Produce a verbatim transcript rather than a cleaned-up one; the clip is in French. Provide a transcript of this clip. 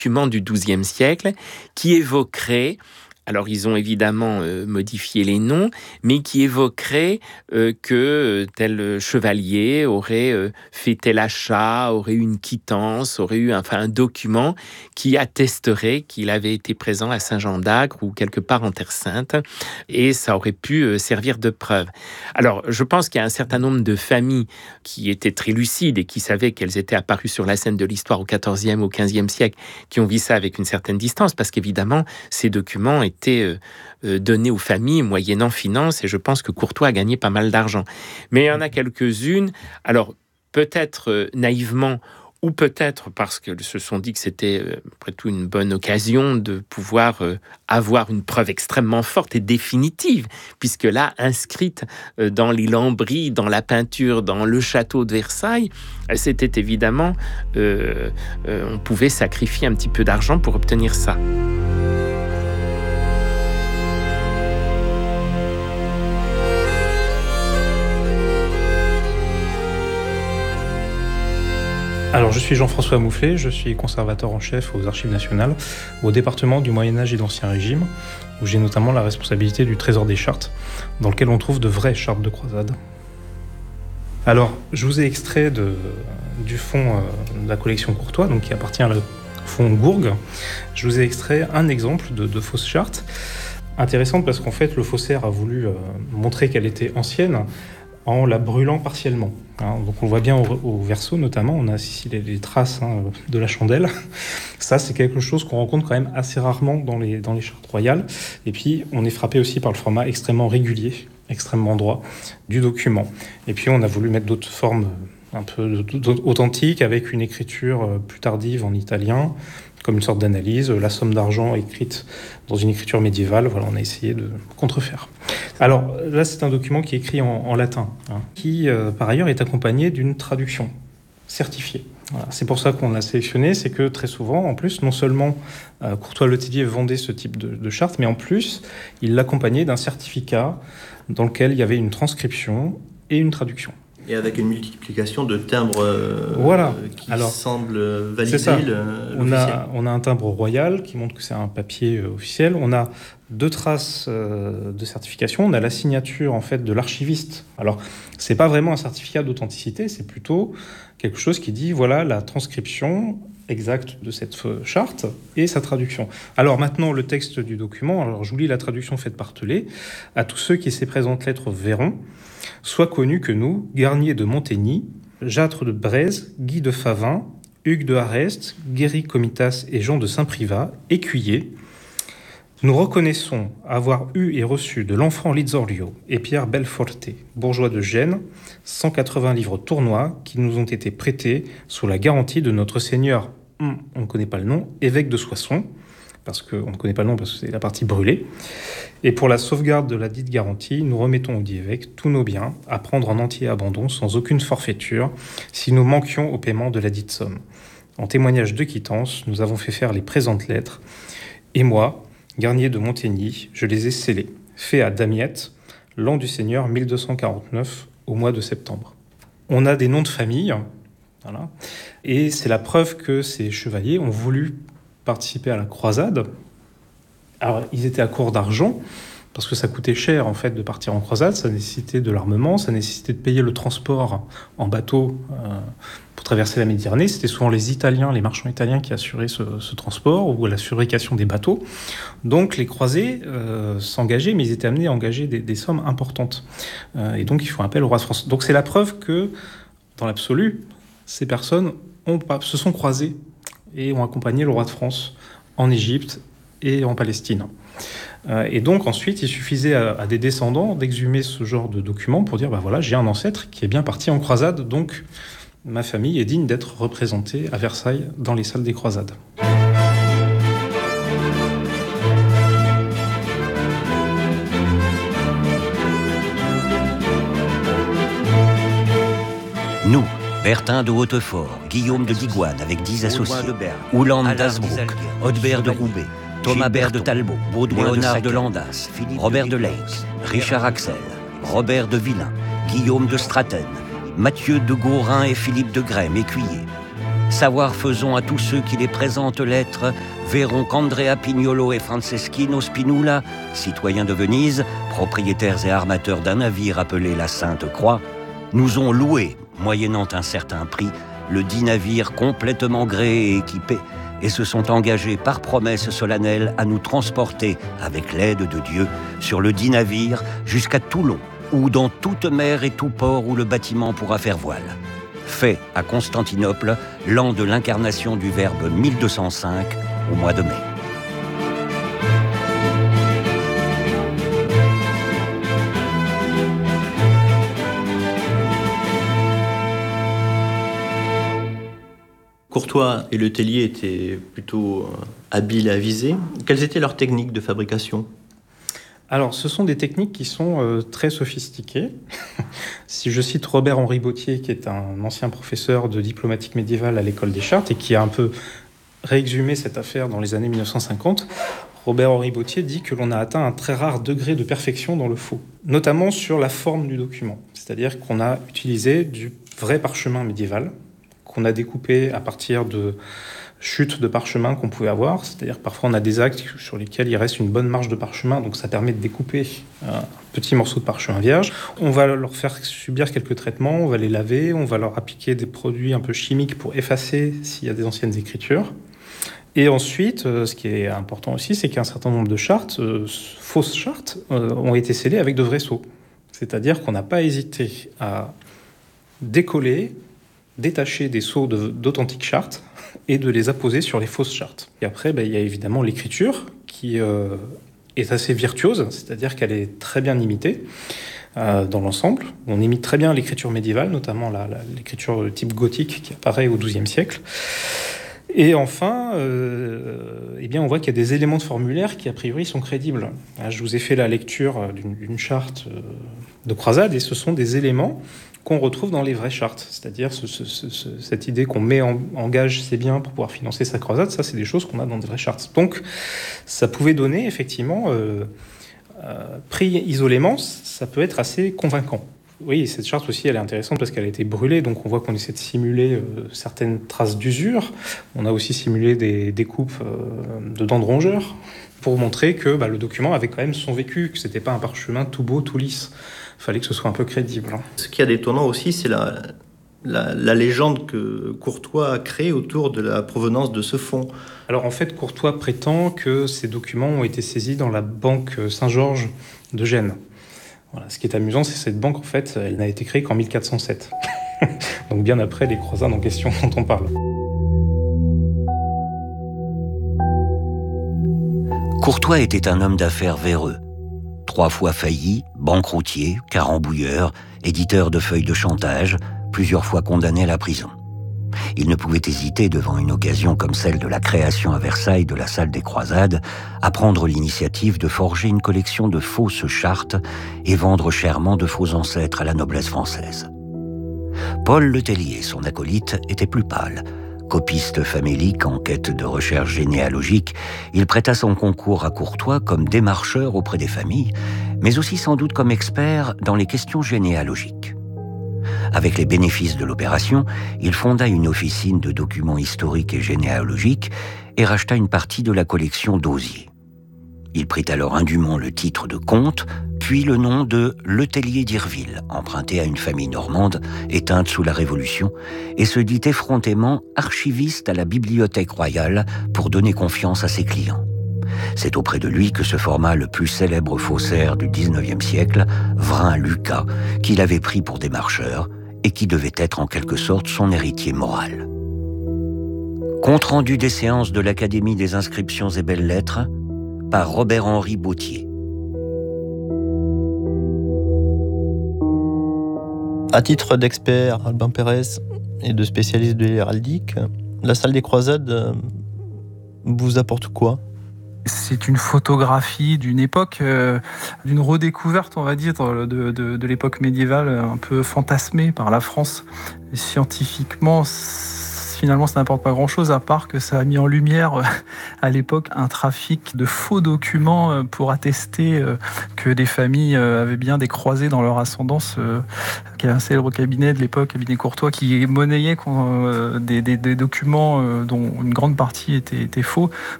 document du douzième siècle qui évoquerait, alors ils ont évidemment euh, modifié les noms, mais qui évoquerait euh, que tel chevalier aurait euh, fait tel achat, aurait eu une quittance, aurait eu enfin, un document qui attesterait qu'il avait été présent à Saint-Jean-d'Acre ou quelque part en Terre Sainte, et ça aurait pu euh, servir de preuve. Alors je pense qu'il y a un certain nombre de familles qui étaient très lucides et qui savaient qu'elles étaient apparues sur la scène de l'histoire au quatorzième, au quinzième siècle, qui ont vu ça avec une certaine distance, parce qu'évidemment, ces documents étaient euh, euh, donnés aux familles moyennant finance, et je pense que Courtois a gagné pas mal d'argent. Mais il y en a quelques-unes, alors peut-être euh, naïvement, ou peut-être parce qu'ils se sont dit que c'était, euh, après tout, une bonne occasion de pouvoir euh, avoir une preuve extrêmement forte et définitive, puisque là, inscrite euh, dans les lambris, dans la peinture, dans le château de Versailles, euh, c'était évidemment, euh, euh, on pouvait sacrifier un petit peu d'argent pour obtenir ça. Alors, je suis Jean-François Moufflet, je suis conservateur en chef aux Archives nationales, au département du Moyen-Âge et d'Ancien Régime, où j'ai notamment la responsabilité du Trésor des chartes, dans lequel on trouve de vraies chartes de croisade. Alors, je vous ai extrait de, du fonds euh, de la collection Courtois, donc qui appartient au fonds Gourgue. Je vous ai extrait un exemple de, de fausse charte, intéressante parce qu'en fait, le faussaire a voulu euh, montrer qu'elle était ancienne, en la brûlant partiellement. Hein, donc on le voit bien au, au verso notamment, on a ici les, les traces hein, de la chandelle. Ça, c'est quelque chose qu'on rencontre quand même assez rarement dans les, dans les chartes royales. Et puis, on est frappé aussi par le format extrêmement régulier, extrêmement droit du document. Et puis, on a voulu mettre d'autres formes un peu authentiques, avec une écriture plus tardive en italien, comme une sorte d'analyse, la somme d'argent écrite dans une écriture médiévale. Voilà, on a essayé de contrefaire. Alors là, c'est un document qui est écrit en, en latin, hein, qui euh, par ailleurs est accompagné d'une traduction certifiée. Voilà. C'est pour ça qu'on l'a sélectionné, c'est que très souvent, en plus, non seulement euh, Courtois-Letellier vendait ce type de, de charte, mais en plus, il l'accompagnait d'un certificat dans lequel il y avait une transcription et une traduction. Et avec une multiplication de timbres euh, voilà. qui Alors, semblent valider le, on a, on a un timbre royal qui montre que c'est un papier euh, officiel. On a deux traces euh, de certification. On a la signature en fait de l'archiviste. Alors, c'est pas vraiment un certificat d'authenticité, c'est plutôt quelque chose qui dit voilà la transcription exacte de cette charte et sa traduction. Alors maintenant, le texte du document. Alors, je vous lis la traduction faite par Telet. À tous ceux qui ces présentes lettres verront, soit connus que nous, Garnier de Montény, Jâtre de Braise, Guy de Favin, Hugues de Harest, Guéry Comitas et Jean de Saint-Privat, écuyers, nous reconnaissons avoir eu et reçu de l'enfant Lizorio et Pierre Belforte, bourgeois de Gênes, cent quatre-vingts livres tournois qui nous ont été prêtés sous la garantie de notre seigneur, on ne connaît pas le nom, évêque de Soissons, parce qu'on ne connaît pas le nom, parce que c'est la partie brûlée. Et pour la sauvegarde de la dite garantie, nous remettons au dit évêque tous nos biens à prendre en entier abandon sans aucune forfaiture, si nous manquions au paiement de la dite somme. En témoignage de quittance, nous avons fait faire les présentes lettres, et moi, Garnier de Montény, je les ai scellées, fait à Damiette, l'an du Seigneur mille deux cent quarante-neuf, au mois de septembre. On a des noms de famille, voilà, et c'est la preuve que ces chevaliers ont voulu participer à la croisade. Alors, ils étaient à court d'argent, parce que ça coûtait cher, en fait, de partir en croisade. Ça nécessitait de l'armement, ça nécessitait de payer le transport en bateau euh, pour traverser la Méditerranée. C'était souvent les Italiens, les marchands italiens qui assuraient ce, ce transport, ou la fabrication des bateaux. Donc, les croisés euh, s'engageaient, mais ils étaient amenés à engager des, des sommes importantes. Euh, et donc, ils font appel au roi de France. Donc, c'est la preuve que, dans l'absolu, ces personnes ont, se sont croisées et ont accompagné le roi de France en Égypte et en Palestine. Euh, et donc ensuite, il suffisait à, à des descendants d'exhumer ce genre de documents pour dire, bah voilà, j'ai un ancêtre qui est bien parti en croisade, donc ma famille est digne d'être représentée à Versailles dans les salles des croisades. Nous, Bertin de Hautefort, Guillaume de Digoine avec dix associés, Ouland d'Asbrook, Haudebert de Roubaix, Thomas Bert de Talbot, Léonard de Landas, Robert de Leyck, Richard Axel, Robert de Villain, Guillaume de Straten, Mathieu de Gaurin et Philippe de Grême, écuyers, Savoir faisons à tous ceux qui les présentent l'être, verront qu'Andrea Pignolo et Franceschino Spinula, citoyens de Venise, propriétaires et armateurs d'un navire appelé la Sainte Croix, nous ont loué, moyennant un certain prix, le dit navire complètement gréé et équipé, et se sont engagés par promesse solennelle à nous transporter, avec l'aide de Dieu, sur le dit navire jusqu'à Toulon, ou dans toute mer et tout port où le bâtiment pourra faire voile. Fait à Constantinople, l'an de l'incarnation du Verbe mille deux cent cinq, au mois de mai. Courtois et Le Tellier étaient plutôt habiles à viser. Quelles étaient leurs techniques de fabrication ? Alors, ce sont des techniques qui sont euh, très sophistiquées. Si je cite Robert-Henri Bautier, qui est un ancien professeur de diplomatique médiévale à l'École des Chartes et qui a un peu réexhumé cette affaire dans les années mille neuf cent cinquante, Robert-Henri Bautier dit que l'on a atteint un très rare degré de perfection dans le faux, notamment sur la forme du document. C'est-à-dire qu'on a utilisé du vrai parchemin médiéval, qu'on a découpé à partir de chutes de parchemin qu'on pouvait avoir, c'est-à-dire parfois on a des actes sur lesquels il reste une bonne marge de parchemin, donc ça permet de découper un petit morceau de parchemin vierge. On va leur faire subir quelques traitements, on va les laver, on va leur appliquer des produits un peu chimiques pour effacer s'il y a des anciennes écritures. Et ensuite, ce qui est important aussi, c'est qu'un certain nombre de chartes, euh, fausses chartes, euh, ont été scellées avec de vrais sceaux. C'est-à-dire qu'on n'a pas hésité à décoller, détacher des sceaux de, d'authentiques chartes et de les apposer sur les fausses chartes. Et après, ben, il y a évidemment l'écriture qui euh, est assez virtuose, c'est-à-dire qu'elle est très bien imitée euh, dans l'ensemble. On imite très bien l'écriture médiévale, notamment la, la, l'écriture de type gothique qui apparaît au douzième siècle. Et enfin, euh, eh bien, on voit qu'il y a des éléments de formulaire qui, a priori, sont crédibles. Je vous ai fait la lecture d'une, d'une charte de croisade, et ce sont des éléments qu'on retrouve dans les vraies chartes. C'est-à-dire ce, ce, ce, cette idée qu'on met en, en gage ses biens pour pouvoir financer sa croisade, ça, c'est des choses qu'on a dans des vraies chartes. Donc, ça pouvait donner, effectivement, euh, euh, pris isolément, ça peut être assez convaincant. Oui, cette charte aussi, elle est intéressante parce qu'elle a été brûlée, donc on voit qu'on essaie de simuler euh, certaines traces d'usure. On a aussi simulé des découpes euh, de dents de rongeur pour montrer que bah, le document avait quand même son vécu, que c'était pas un parchemin tout beau, tout lisse. Il fallait que ce soit un peu crédible. Ce qui est d'étonnant aussi, c'est la, la, la légende que Courtois a créée autour de la provenance de ce fonds. Alors en fait, Courtois prétend que ces documents ont été saisis dans la banque Saint-Georges de Gênes. Voilà. Ce qui est amusant, c'est que cette banque, en fait, elle n'a été créée qu'en mille quatre cent sept. Donc bien après les croisades en question dont on parle. Courtois était un homme d'affaires véreux. Trois fois failli, banqueroutier, carambouilleur, éditeur de feuilles de chantage, plusieurs fois condamné à la prison. Il ne pouvait hésiter, devant une occasion comme celle de la création à Versailles de la salle des croisades, à prendre l'initiative de forger une collection de fausses chartes et vendre chèrement de faux ancêtres à la noblesse française. Paul Le Tellier, son acolyte, était plus pâle. Copiste famélique en quête de recherche généalogique, il prêta son concours à Courtois comme démarcheur auprès des familles, mais aussi sans doute comme expert dans les questions généalogiques. Avec les bénéfices de l'opération, il fonda une officine de documents historiques et généalogiques et racheta une partie de la collection d'Hozier. Il prit alors indûment le titre de comte, puis le nom de Le Tellier d'Irville, emprunté à une famille normande éteinte sous la Révolution, et se dit effrontément archiviste à la Bibliothèque royale pour donner confiance à ses clients. C'est auprès de lui que se forma le plus célèbre faussaire du dix-neuvième siècle, Vrin Lucas, qu'il avait pris pour démarcheur et qui devait être en quelque sorte son héritier moral. Compte rendu des séances de l'Académie des inscriptions et belles-lettres par Robert-Henri Bautier. À titre d'expert, Albin Pérez, et de spécialiste de l'héraldique, la salle des croisades vous apporte quoi ? C'est une photographie d'une époque, euh, d'une redécouverte, on va dire, de, de, de l'époque médiévale, un peu fantasmée par la France. Scientifiquement, si finalement, ça n'apporte pas grand-chose, à part que ça a mis en lumière, à l'époque, un trafic de faux documents pour attester que des familles avaient bien des croisés dans leur ascendance. Il y a un célèbre cabinet de l'époque, cabinet Courtois, qui monnayait des, des, des documents dont une grande partie était, était faux,